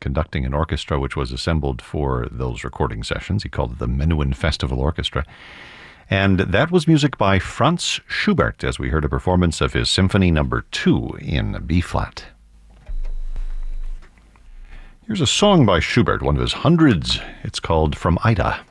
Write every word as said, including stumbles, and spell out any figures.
conducting an orchestra which was assembled for those recording sessions. He called it the Menuhin Festival Orchestra. And that was music by Franz Schubert, as we heard a performance of his Symphony Number two in B-flat. Here's a song by Schubert, one of his hundreds. It's called From Ida.